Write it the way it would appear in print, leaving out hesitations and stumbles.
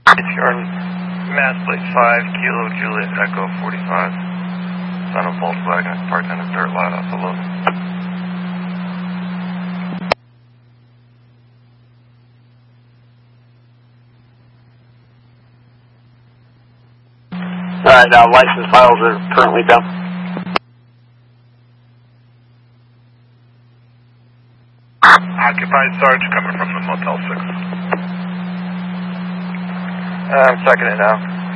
If you're on Mass Plate 5, Kilo Juliet Echo 45, son of Volkswagen, parked on a dirt lot off the load. Alright, license files are currently down. Occupied Sarge coming from the Motel 6. I'm checking it now.